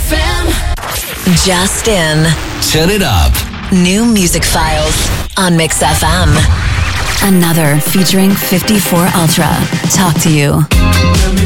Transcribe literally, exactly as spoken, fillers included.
F M. Just in. Turn it up. New music files on Mix F M. Another featuring fifty-four Ultra. Talk to you. Let me